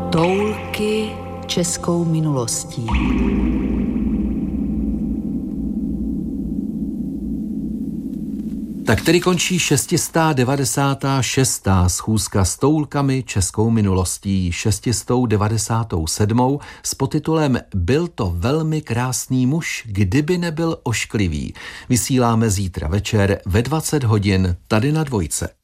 Toulky českou minulostí. Tak tedy končí 696. schůzka s toulkami českou minulostí, 697. s podtitulem Byl to velmi krásný muž, kdyby nebyl ošklivý. Vysíláme zítra večer ve 20 hodin tady na Dvojce.